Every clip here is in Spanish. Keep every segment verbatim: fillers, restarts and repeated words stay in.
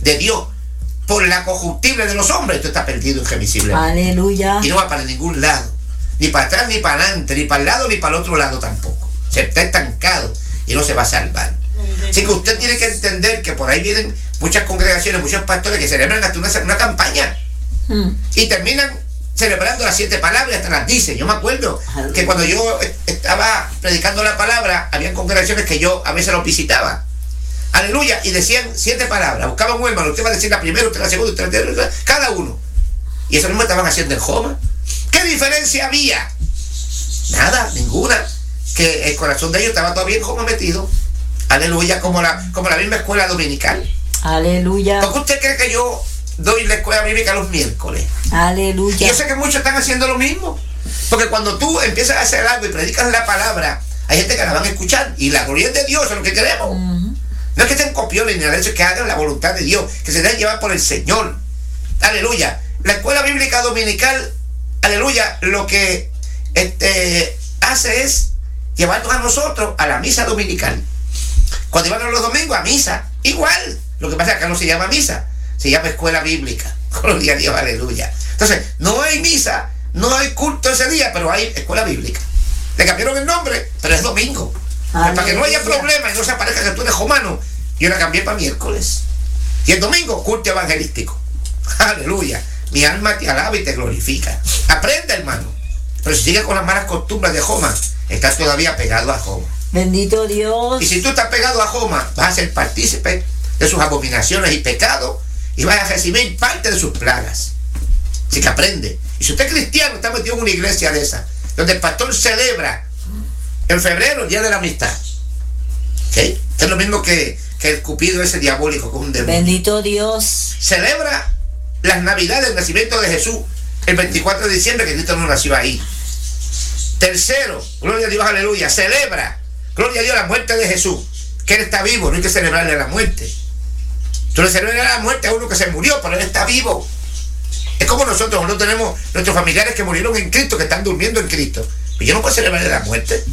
de Dios por la conjuntible de los hombres, tú estás perdido irremisiblemente. Aleluya. Y no va para ningún lado, ni para atrás, ni para adelante, ni para el lado, ni para el otro lado tampoco. Se está estancado y no se va a salvar. Así que usted tiene que entender que por ahí vienen muchas congregaciones, muchos pastores que celebran hasta una, una campaña hmm. y terminan celebrando las siete palabras, hasta las dicen. Yo me acuerdo Aleluya. que cuando yo estaba predicando la palabra, había congregaciones que yo a veces los visitaba. Aleluya, y decían siete palabras, buscaban un hermano, usted va a decir la primera, usted la segunda, usted la tercera, cada uno. Y eso mismo estaban haciendo en Joma. ¿Qué diferencia había? Nada, ninguna. Que el corazón de ellos estaba todavía en Joma metido. Aleluya, como la, como la misma escuela dominical. Aleluya. ¿Por qué usted cree que yo doy la escuela bíblica los miércoles? Aleluya. Y yo sé que muchos están haciendo lo mismo. Porque cuando tú empiezas a hacer algo y predicas la palabra, hay gente que la van a escuchar. Y la gloria es de Dios, es lo que queremos. Uh-huh. No es que estén copiones ni nada de eso, es que hagan la voluntad de Dios, que se dejen llevar por el Señor. Aleluya. La escuela bíblica dominical, aleluya, lo que este, hace es llevarnos a nosotros a la misa dominical. Cuando iban los domingos a misa, igual. Lo que pasa es que no se llama misa, se llama escuela bíblica. Gloria a Dios, aleluya. Entonces, no hay misa, no hay culto ese día, pero hay escuela bíblica. Le cambiaron el nombre, pero es domingo. Aleluya. Para que no haya problema y no se aparezca que tú eres romano, yo la cambié para miércoles. Y el domingo, culto evangelístico. Aleluya. Mi alma te alaba y te glorifica. Aprende, hermano. Pero si sigues con las malas costumbres de Joma, estás todavía pegado a Joma. Bendito Dios. Y si tú estás pegado a Joma, vas a ser partícipe de sus abominaciones y pecados y vas a recibir parte de sus plagas. Así que aprende. Y si usted es cristiano, está metido en una iglesia de esa, donde el pastor celebra en febrero el día de la amistad. ¿Okay? Es lo mismo que, que el cupido ese diabólico con un demonio. Bendito Dios. Celebra las navidades del nacimiento de Jesús el veinticuatro de diciembre, que Cristo no nació ahí. Tercero, gloria a Dios, aleluya, celebra, gloria a Dios, la muerte de Jesús, que Él está vivo, no hay que celebrarle la muerte. Tú le celebras la muerte a uno que se murió, pero Él está vivo. Es como nosotros, nosotros tenemos nuestros familiares que murieron en Cristo, que están durmiendo en Cristo. Pero yo no puedo celebrarle la muerte.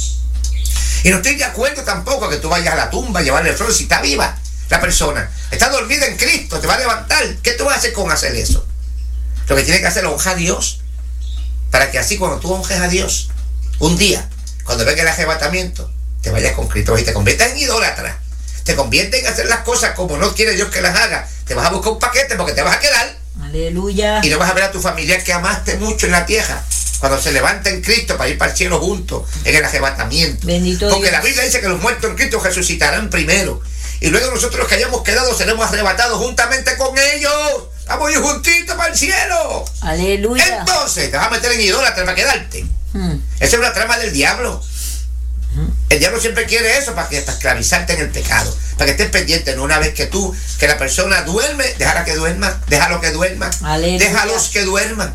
Y no estoy de acuerdo tampoco que tú vayas a la tumba a llevarle flores si está viva la persona. Está dormida en Cristo, te va a levantar. ¿Qué tú vas a hacer con hacer eso? Lo que tienes que hacer es honrar a Dios, para que así cuando tú honres a Dios, un día, cuando venga el arrebatamiento, te vayas con Cristo y te conviertas en idólatra. Te conviertes en hacer las cosas como no quiere Dios que las haga. Te vas a buscar un paquete porque te vas a quedar. Aleluya. Y no vas a ver a tu familiar que amaste mucho en la tierra, cuando se levanta en Cristo para ir para el cielo juntos en el arrebatamiento. Bendito porque Dios. La Biblia dice que los muertos en Cristo resucitarán primero. Y luego nosotros los que hayamos quedado seremos arrebatados juntamente con ellos. Vamos a ir juntitos para el cielo. Aleluya. Entonces te vas a meter en idólatra para quedarte. Hmm. Esa es una trama del diablo. Hmm. El diablo siempre quiere eso para, que, para esclavizarte en el pecado, para que estés pendiente. No, una vez que tú, que la persona duerme, déjala que duerma, déjalo que duerma, aleluya. Déjalos que duerman.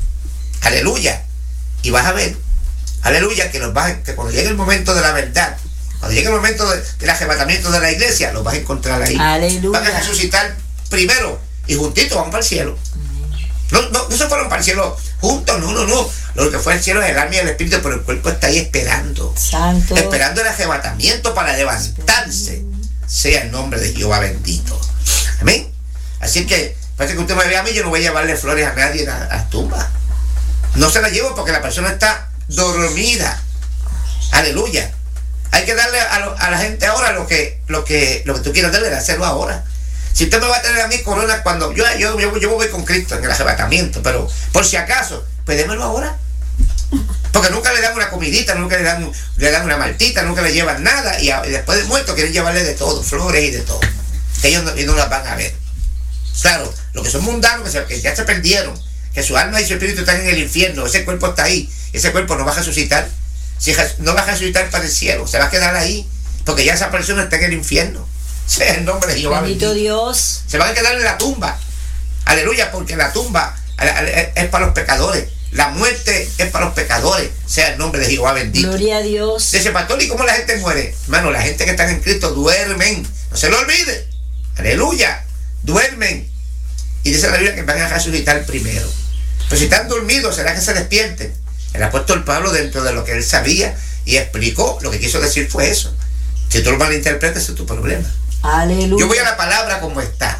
Aleluya. Y vas a ver, aleluya, que, los vas, que cuando llegue el momento de la verdad, cuando llegue el momento de, del arrebatamiento de la iglesia, los vas a encontrar ahí. Aleluya. Van a resucitar primero y juntitos van para el cielo. No, no, no se fueron para el cielo juntos, no, no, no. Lo que fue el cielo es el alma y el espíritu, pero el cuerpo está ahí esperando. Santo. Esperando el arrebatamiento para levantarse. Sea el nombre de Jehová bendito. Amén. Así que, parece que usted me ve a mí, yo no voy a llevarle flores a nadie a las tumbas. No se las llevo porque la persona está dormida. Aleluya. Hay que darle a, lo, a la gente ahora lo que, lo que, lo que tú quieras darle, hacerlo ahora. Si usted me va a tener a mí corona cuando yo, yo, yo, yo voy con Cristo en el arrebatamiento, pero por si acaso, pues démelo ahora. Porque nunca le dan una comidita, nunca le dan, le dan una maltita, nunca le llevan nada, y, a, y después de muerto quieren llevarle de todo, flores y de todo. Que ellos no, ellos no las van a ver. Claro, los que son mundanos, que, se, que ya se perdieron, que su alma y su espíritu están en el infierno, ese cuerpo está ahí, ese cuerpo no va a resucitar, si no va a resucitar para el cielo, se va a quedar ahí, porque ya esa persona está en el infierno. Sea el nombre de Jehová bendito bendito. Dios. Se van a quedar en la tumba. Aleluya, porque la tumba es para los pecadores. La muerte es para los pecadores. Sea el nombre de Jehová bendito. Gloria a Dios. Dice, pastor, ¿y cómo la gente muere? Hermano, la gente que está en Cristo duermen. No se lo olvide. Aleluya. Duermen. Y dice la Biblia que van a resucitar primero. Pero si están dormidos, será que se despierten. El apóstol Pablo, dentro de lo que él sabía y explicó, lo que quiso decir fue eso. Si tú lo malinterpretas, es tu problema. Aleluya. Yo voy a la palabra como está, no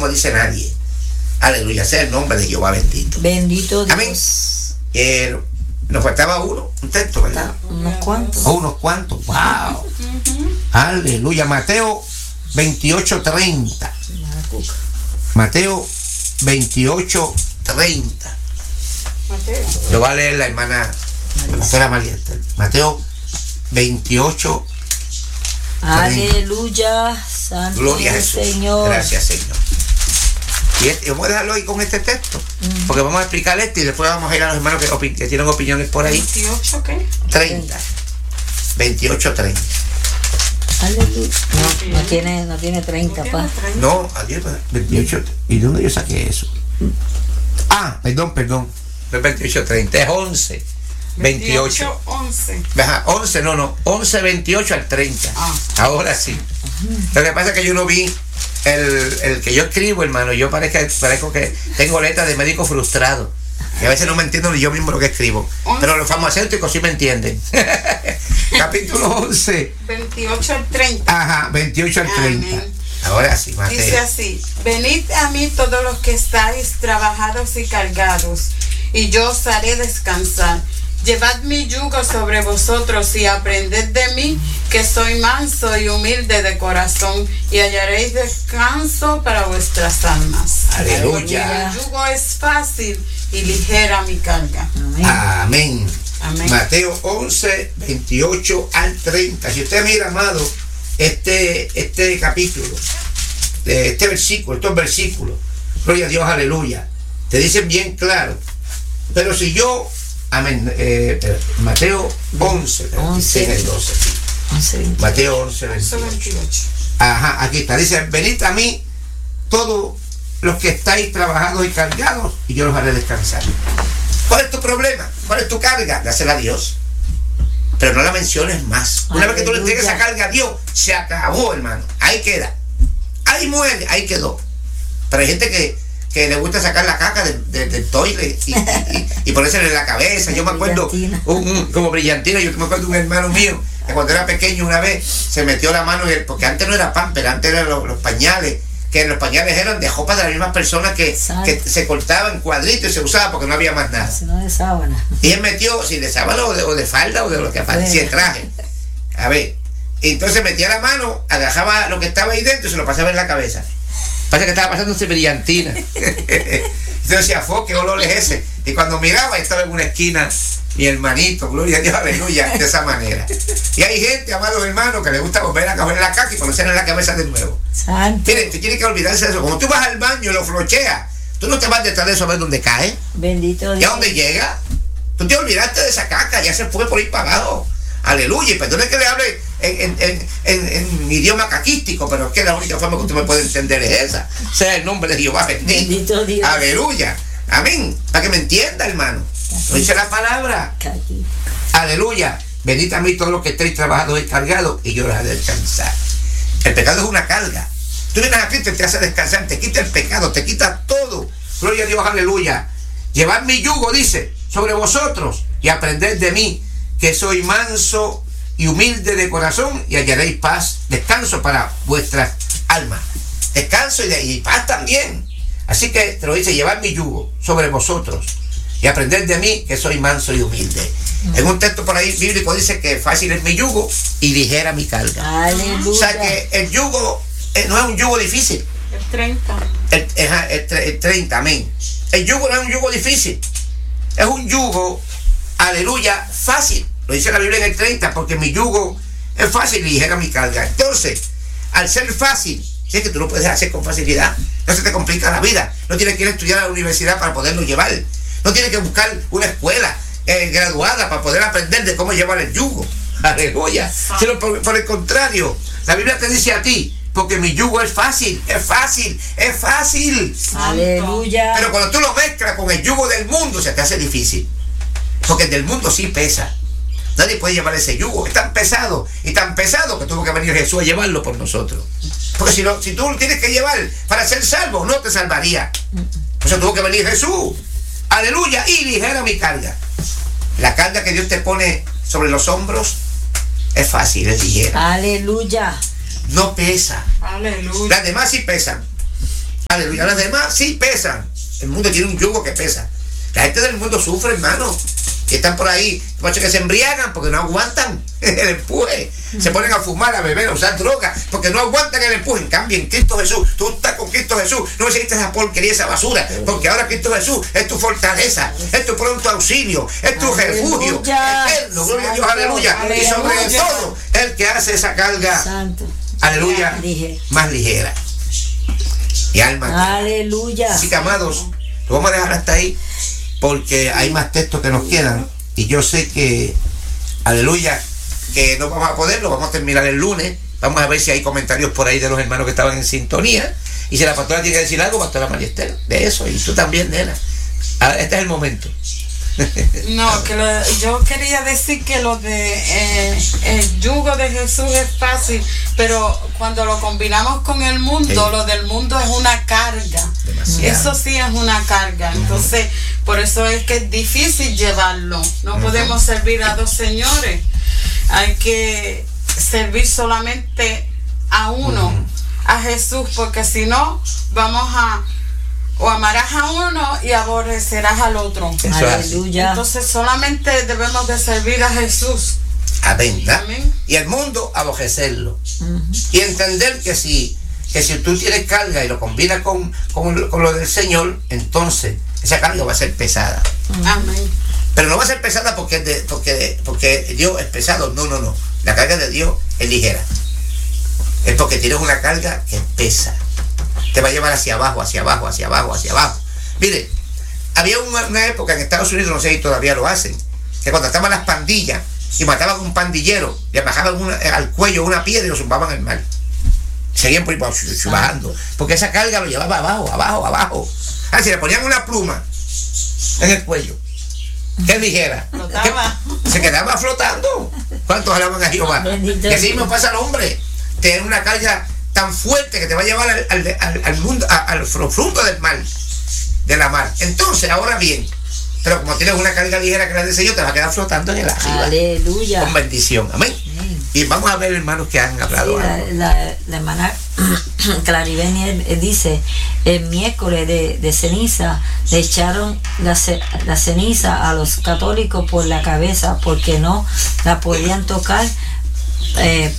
como dice nadie. Aleluya, sea el nombre de Jehová bendito. Bendito Dios. Amén. Eh, nos faltaba uno, un texto, ¿verdad? Unos cuantos. O unos cuantos. ¡Wow! Aleluya. Mateo veintiocho treinta. Mateo veintiocho treinta. Mateo. Lo va a leer la hermana la pastora María. Mateo veintiocho. Aleluya. Santo Gloria a Jesús. Señor. Gracias, Señor. Y, este, y vamos a dejarlo ahí con este texto, mm. porque vamos a explicar este y después vamos a ir a los hermanos que, opi- que tienen opiniones por ahí. ¿veintiocho qué? treinta. veintiocho treinta. Aleluya. No, no tiene, no tiene treinta, ¿No pa. tiene treinta? No, adiós, veintiocho. ¿Y de dónde yo saqué eso? Ah, perdón, perdón. No es veintiocho treinta, es once. veintiocho. once. Ajá, once, no, no. once, veintiocho al treinta. Ah. Ahora sí. Lo que pasa es que yo no vi el, el que yo escribo, hermano. Yo parezco, parezco que tengo letras de médico frustrado. Y a veces no me entiendo ni yo mismo lo que escribo. once. Pero los farmacéuticos sí me entienden. Capítulo once. veintiocho al treinta. Ajá, veintiocho al treinta. Amén. Ahora sí, Mateo. Dice así: venid a mí todos los que estáis trabajados y cargados, y yo os haré descansar. Llevad mi yugo sobre vosotros y aprended de mí, que soy manso y humilde de corazón, y hallaréis descanso para vuestras almas. Aleluya. El yugo es fácil y ligera mi carga. Amén. Amén. Amén. Mateo once, veintiocho al treinta. Si usted mira, amado, este, este capítulo, este versículo, estos versículos, gloria a Dios, aleluya, te dicen bien claro. Pero si yo, amén, eh, Mateo once, once, el doce. once, Mateo once, veintiocho. veintiocho. Ajá, aquí está. Dice, venid a mí todos los que estáis trabajados y cargados, y yo los haré descansar. ¿Cuál es tu problema? ¿Cuál es tu carga? Dásela a Dios. Pero no la menciones más. Una Aleluya. vez que tú le entregues esa carga a Dios, se acabó, hermano. Ahí queda. Ahí muere, ahí quedó. Pero hay gente que, que le gusta sacar la caca del, del, del toilet y, y, y, y ponérsela en la cabeza. Yo me acuerdo, un, un, como brillantina, yo me acuerdo de un hermano mío que cuando era pequeño una vez se metió la mano en el, porque antes no era pamper, antes eran los, los pañales, que los pañales eran de jopa de las mismas personas que, que se cortaban cuadritos y se usaba porque no había más nada. No de sábana. Y él metió, si de sábana o de, o de falda o de lo que aparecía el traje. A ver, entonces metía la mano, agarraba lo que estaba ahí dentro y se lo pasaba en la cabeza. Pasa que estaba pasando brillantina. Entonces decía, fo, qué olor es ese. Y cuando miraba, estaba en una esquina mi hermanito, gloria a Dios, aleluya, de esa manera. Y hay gente, amados hermanos, que le gusta volver a coger la caca y ponerse en la cabeza de nuevo. Santo. Miren, tú tienes que olvidarse de eso. Como tú vas al baño y lo flocheas, tú no te vas detrás de eso a ver dónde cae. Bendito ¿Y Dios. a dónde llega? Tú te olvidaste de esa caca, ya se fue por ir para abajo. Aleluya. Y perdone que le hable en, en, en, en, en idioma caquístico, pero es que la única forma que usted me puede entender es esa. Sea el nombre de Jehová bendito. Bendito Dios. Aleluya. Amén. Para que me entienda, hermano. Lo dice la palabra. Aquí. Aleluya. Venid a mí todos los que estéis trabajados y cargados, y yo los haré descansar. El pecado es una carga. Tú vienes a Cristo y te hace descansar, te quita el pecado, te quita todo. Gloria a Dios, aleluya. Llevad mi yugo, dice, sobre vosotros, y aprended de mí, que soy manso y humilde de corazón, y hallaréis paz, descanso para vuestras almas. Descanso y, de, y paz también. Así que te lo dice, llevad mi yugo sobre vosotros, y aprended de mí, que soy manso y humilde. En un texto por ahí bíblico dice que fácil es mi yugo y ligera mi carga. Aleluya. O sea que el yugo eh, no es un yugo difícil. El treinta. El, el, el, el treinta, amén. El yugo no es un yugo difícil. Es un yugo, aleluya, fácil. Lo dice la Biblia en el treinta, porque mi yugo es fácil y ligera mi carga. Entonces, al ser fácil, si es que tú lo puedes hacer con facilidad, no se te complica la vida. No tienes que ir a estudiar a la universidad para poderlo llevar. No tienes que buscar una escuela eh, graduada para poder aprender de cómo llevar el yugo. Aleluya. Sino por, por el contrario, la Biblia te dice a ti, porque mi yugo es fácil, es fácil, es fácil. Aleluya. Pero cuando tú lo mezclas con el yugo del mundo, se te hace difícil. Porque el del mundo sí pesa. Nadie puede llevar ese yugo. Es tan pesado y tan pesado que tuvo que venir Jesús a llevarlo por nosotros. Porque si, no, si tú lo tienes que llevar para ser salvo, no te salvaría. Por eso tuvo que venir Jesús. Aleluya. Y ligera mi carga. La carga que Dios te pone sobre los hombros es fácil, es ligera. Aleluya. No pesa. Aleluya. Las demás sí pesan. Aleluya. Las demás sí pesan. El mundo tiene un yugo que pesa. La gente del mundo sufre, hermano. Y están por ahí, muchos que se embriagan porque no aguantan el empuje. Se ponen a fumar, a beber, a usar droga, porque no aguantan el empuje. En cambio, en Cristo Jesús, tú estás con Cristo Jesús. No necesitas esa porquería, esa basura, porque ahora Cristo Jesús es tu fortaleza, es tu pronto auxilio, es tu refugio eterno. Gloria a Dios, aleluya. Y sobre todo, el que hace esa carga, Santo. aleluya, más ligera. Y alma. Aleluya. Así que, amados, lo vamos a dejar hasta ahí, porque hay más textos que nos quedan, y yo sé que, aleluya, que no vamos a poder, lo vamos a terminar el lunes. Vamos a ver si hay comentarios por ahí de los hermanos que estaban en sintonía, y si la pastora tiene que decir algo, pastora María Esther, de eso, y tú también, nena. Ahora, este es el momento. No, que lo, yo quería decir que lo de eh, el yugo de Jesús es fácil, pero cuando lo combinamos con el mundo, sí, lo del mundo es una carga. Demasiado. Eso sí es una carga. Uh-huh. Entonces, por eso es que es difícil llevarlo. No uh-huh. podemos servir a dos señores. Hay que servir solamente a uno, uh-huh. a Jesús, porque si no, vamos a o amarás a uno y aborrecerás al otro. Aleluya. Entonces solamente debemos de servir a Jesús. Amén. Amén. Y el mundo aborrecerlo. Uh-huh. Y entender que si, que si tú tienes carga y lo combinas con, con, con lo del Señor, entonces esa carga va a ser pesada. Uh-huh. Amén. Pero no va a ser pesada porque, de, porque, porque Dios es pesado. No, no, no. La carga de Dios es ligera. Es porque tienes una carga que pesa. Te va a llevar hacia abajo, hacia abajo, hacia abajo, hacia abajo. Mire, había una, una época en Estados Unidos, no sé si todavía lo hacen, que cuando estaban las pandillas y mataban a un pandillero, le bajaban una, al cuello una piedra y lo zumbaban al mar. Seguían por ahí bajando, porque esa carga lo llevaba abajo, abajo, abajo. Ah, si le ponían una pluma en el cuello, que ligera, que se quedaba flotando. ¿Cuántos alaban a Jehová? Y así mismo pasa al hombre, tener una carga tan fuerte que te va a llevar al, al, al, al mundo, a, al fruto del mar, de la mar. Entonces, ahora bien, pero como tienes una carga ligera que la del Señor, te va a quedar flotando en el arriba. Aleluya. Con bendición. Amén. Amén. Y vamos a ver, hermanos, que han hablado. Sí, la, la, la hermana Claribel dice, el miércoles de, de ceniza le echaron la, la ceniza a los católicos por la cabeza porque no la podían tocar. Eh,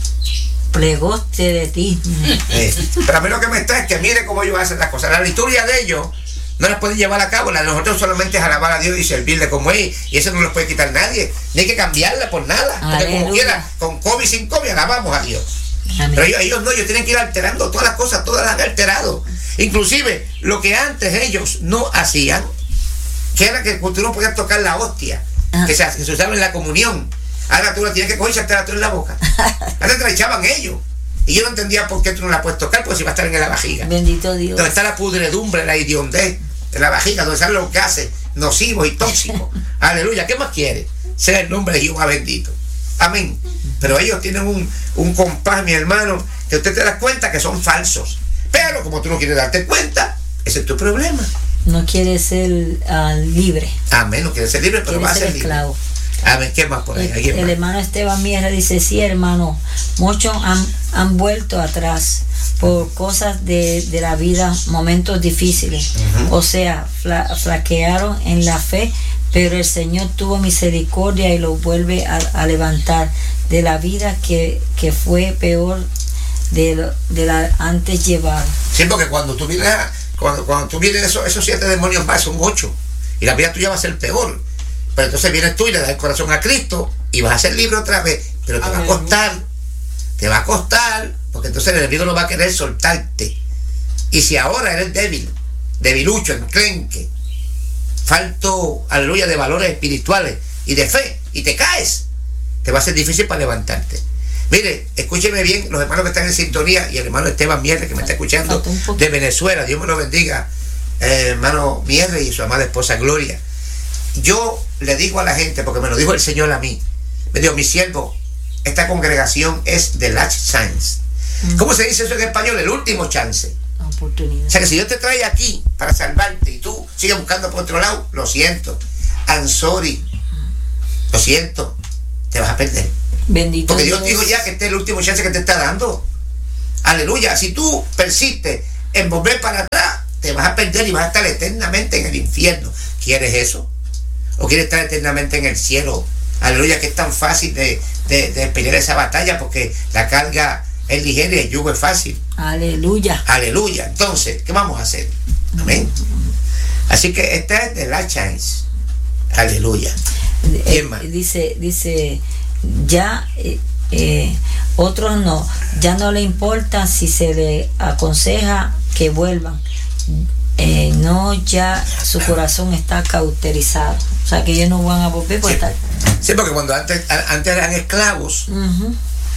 Plegoste de ti. Eh, pero a mí lo que me está es que mire cómo ellos hacen las cosas. La liturgia de ellos no las pueden llevar a cabo. La de nosotros solamente es alabar a Dios y servirle como es. Y eso no lo puede quitar nadie. Ni hay que cambiarla por nada. Porque Aleluya. Como quiera, con COVID, sin COVID, alabamos a Dios. Amén. Pero ellos, ellos no, ellos tienen que ir alterando todas las cosas, todas las han alterado. Inclusive, lo que antes ellos no hacían, que era que tú no podías tocar la hostia, ah. que se, que se usaba en la comunión. Ahora tú la tienes que coger y echártela tú en la boca. Antes te la echaban ellos. Y yo no entendía por qué tú no la puedes tocar, porque si va a estar en la vajiga. Bendito Dios. Donde está la pudredumbre, la hediondez de la vajiga, donde salen los gases nocivos y tóxicos. Aleluya. ¿Qué más quiere? Sea el nombre de Jehová bendito. Amén. Pero ellos tienen un, un compás, mi hermano, que usted te das cuenta que son falsos. Pero como tú no quieres darte cuenta, ese es tu problema. No quieres ser uh, libre. Amén. No quieres ser libre, pero vas a ser esclavo. Libre. A ver, ¿qué más por ahí? El, el más? hermano Esteban Mierra dice, sí, hermano, muchos han, han vuelto atrás por cosas de, de la vida, momentos difíciles. Uh-huh. O sea, fla, flaquearon en la fe, pero el Señor tuvo misericordia y los vuelve a, a levantar de la vida que, que fue peor de, lo, de la antes llevada. Sí, porque cuando tú vienes, cuando, cuando tú vienes esos, esos siete demonios más, son ocho, y la vida tuya va a ser peor. Pero entonces vienes tú y le das el corazón a Cristo y vas a ser libre otra vez, pero te Amén. va a costar, te va a costar, porque entonces el enemigo no va a querer soltarte. Y si ahora eres débil, debilucho, enclenque, falto, aleluya, de valores espirituales y de fe, y te caes, te va a ser difícil para levantarte. Mire, escúcheme bien, los hermanos que están en sintonía, y el hermano Esteban Mierre, que me está escuchando, de Venezuela, Dios me lo bendiga, eh, hermano Mierre y su amada esposa Gloria. Yo le digo a la gente, porque me lo dijo el Señor a mí, me dijo, mi siervo, esta congregación es the last chance. Mm. ¿Cómo se dice eso en español? El último chance. Oportunidad. O sea que si Dios te trae aquí para salvarte y tú sigues buscando por otro lado, lo siento, I'm sorry, lo siento, te vas a perder. Bendito porque Dios Dios. dijo ya que este es el último chance que te está dando. Aleluya. Si tú persistes en volver para atrás, te vas a perder y vas a estar eternamente en el infierno. ¿Quieres eso? ¿O quieres estar eternamente en el cielo? Aleluya, que es tan fácil de, de, de pelear esa batalla, porque la carga es ligera y el yugo es fácil. Aleluya. Aleluya. Entonces, ¿qué vamos a hacer? Amén. Así que esta es de la chance. Aleluya. Eh, dice, dice, ya eh, eh, otros no, ya no le importa si se le aconseja que vuelvan. Eh, no, ya su corazón está cauterizado. O sea, que ellos no van a volver por sí. estar. Sí, porque cuando antes, antes eran esclavos uh-huh.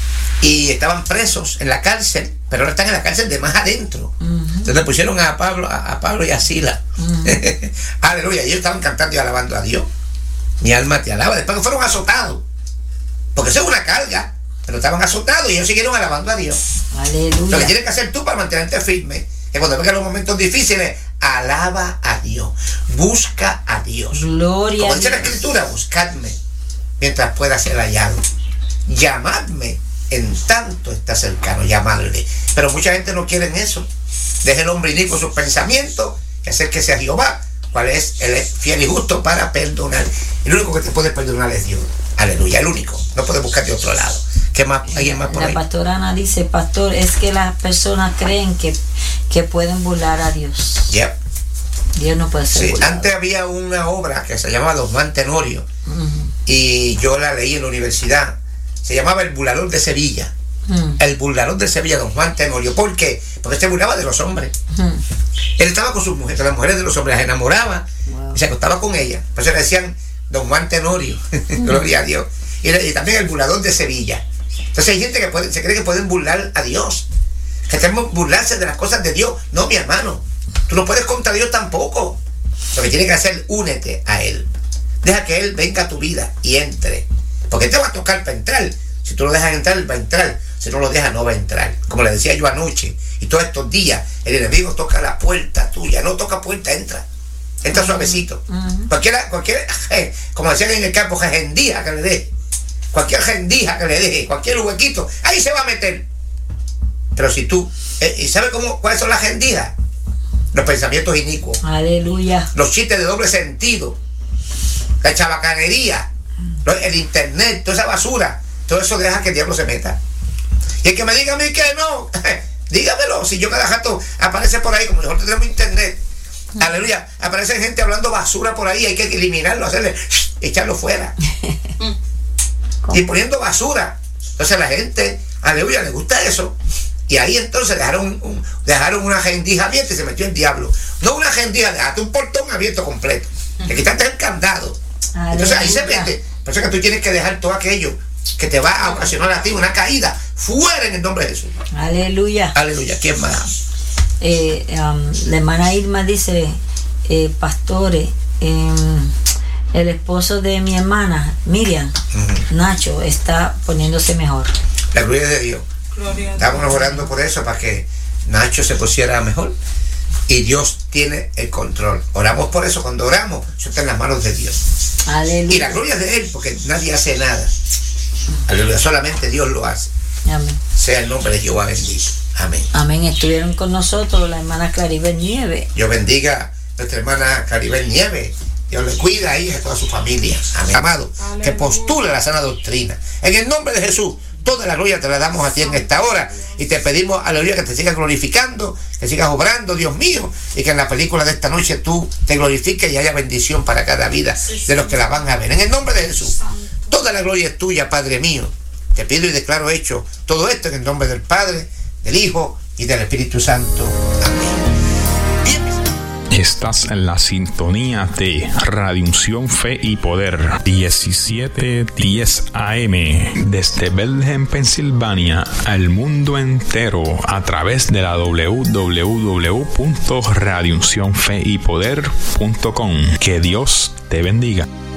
y estaban presos en la cárcel, pero ahora están en la cárcel de más adentro. Uh-huh. Entonces pusieron a Pablo, a, a Pablo y a Sila. Uh-huh. Aleluya. Y ellos estaban cantando y alabando a Dios. Mi alma te alaba. Después que fueron azotados, porque eso es una carga, pero estaban azotados y ellos siguieron alabando a Dios. Aleluya. Lo que tienes que hacer tú para mantenerte firme, que cuando vengan los momentos difíciles, alaba a Dios, busca a Dios. Gloria. Como dice la Escritura, buscadme mientras pueda ser hallado. Llamadme en tanto está cercano, llamadle. Pero mucha gente no quiere eso. Deje el hombre inicuo sus pensamientos, que acérquese a Jehová, cuál es, él es fiel y justo para perdonar. El único que te puede perdonar es Dios. Aleluya, el único. No puedes buscar de otro lado. ¿Qué más? ¿Alguien más por la ahí? pastora Ana dice, pastor, es que las personas creen que, que pueden burlar a Dios. Yeah. Dios no puede ser sí, burlado. Antes había una obra que se llamaba Don Juan Tenorio, uh-huh. y yo la leí en la universidad. Se llamaba El burlador de Sevilla. Uh-huh. El burlador de Sevilla, Don Juan Tenorio. ¿Por qué? Porque se burlaba de los hombres. Uh-huh. Él estaba con sus mujeres, con las mujeres de los hombres, las enamoraba, wow. y se acostaba con ellas. Por eso le decían Don Juan Tenorio. Uh-huh. Gloria a Dios. Y, y también el burlador de Sevilla. Entonces hay gente que puede, se cree que pueden burlar a Dios, que tenemos que burlarse de las cosas de Dios. No, mi hermano, tú no puedes contra Dios tampoco. Lo que tienes que hacer, únete a Él. Deja que Él venga a tu vida y entre, porque te va a tocar para entrar. Si tú lo dejas entrar, va a entrar. Si no lo dejas, no va a entrar. Como le decía yo anoche, y todos estos días, el enemigo toca la puerta tuya. No toca puerta, entra. Entra uh-huh. suavecito. Uh-huh. Cualquiera, cualquier, como decían en el campo, jendija que le dé. Cualquier rendija que le deje, cualquier huequito, ahí se va a meter. Pero si tú, eh, ¿y sabes cómo, cuáles son las rendijas? Los pensamientos inicuos. Aleluya. Los chistes de doble sentido, la chabacanería, el internet, toda esa basura, todo eso deja que el diablo se meta. Y el que me diga a mí que no, dígamelo. Si yo cada rato aparece por ahí, como mejor tenemos internet, aleluya, aparece gente hablando basura por ahí, hay que eliminarlo, hacerle, echarlo fuera. Y poniendo basura. Entonces la gente, aleluya, le gusta eso. Y ahí entonces dejaron, un, dejaron una rendija abierta y se metió el diablo. No una rendija, dejaste un portón abierto completo. Le quitaste el candado. Aleluya. Entonces ahí se mete. Por eso que tú tienes que dejar todo aquello que te va a ocasionar a ti una caída, fuera en el nombre de Jesús. Aleluya. Aleluya. ¿Quién más? Eh, um, la hermana Irma dice, eh, pastores, eh, el esposo de mi hermana, Miriam, uh-huh. Nacho, está poniéndose mejor. La gloria de Dios. Estábamos orando por eso, para que Nacho se pusiera mejor. Y Dios tiene el control. Oramos por eso. Cuando oramos, eso está en las manos de Dios. Aleluya. Y la gloria de Él, porque nadie hace nada. Aleluya. Solamente Dios lo hace. Amén. Sea el nombre de Jehová bendito. Amén. Amén. Estuvieron con nosotros la hermana Claribel Nieves. Dios bendiga a nuestra hermana Claribel Nieves. Dios le cuida a ella y a toda su familia. Amén. Amado, aleluya, que postule la sana doctrina. En el nombre de Jesús, toda la gloria te la damos a ti en esta hora. Y te pedimos, aleluya, que te sigas glorificando, que sigas obrando, Dios mío. Y que en la película de esta noche tú te glorifiques y haya bendición para cada vida de los que la van a ver. En el nombre de Jesús, toda la gloria es tuya, Padre mío. Te pido y declaro hecho todo esto en el nombre del Padre, del Hijo y del Espíritu Santo. Amén. Estás en la sintonía de Radio Unción, Fe y Poder, diecisiete diez A M, desde Bethlehem, Pensilvania, al mundo entero, a través de la doble u doble u doble u punto radio unción fe y poder punto com. Que Dios te bendiga.